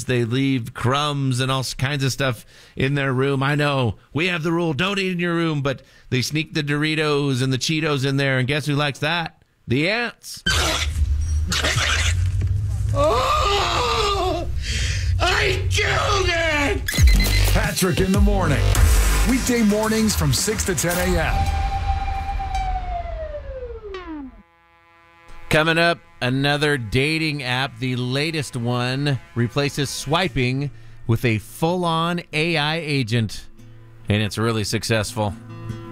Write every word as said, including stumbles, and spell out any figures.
Cheetos. They leave crumbs and all kinds of stuff in their room. I know we have the rule, don't eat in your room, but they sneak the Doritos and the Cheetos in there, and guess who likes that? The ants. Oh, I killed it! Patrick in the morning. Weekday mornings from six to ten a.m. Coming up, another dating app. The latest one replaces swiping with a full-on A I agent, and it's really successful.